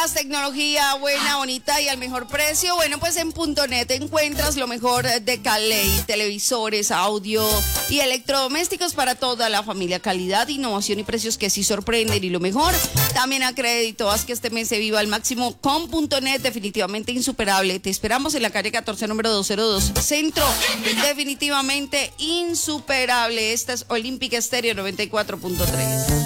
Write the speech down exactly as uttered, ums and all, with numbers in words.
más tecnología buena, bonita y al mejor precio. Bueno, pues en Punto Net encuentras lo mejor de Caley, televisores, audio y electrodomésticos para toda la familia. Calidad, innovación y precios que sí sorprenden. Y lo mejor, también a crédito. Haz que este mes se viva al máximo con Punto Net, definitivamente insuperable. Te esperamos en la calle catorce, número doscientos dos, Centro. Definitivamente insuperable. Esta es Olímpica Estéreo noventa y cuatro punto tres.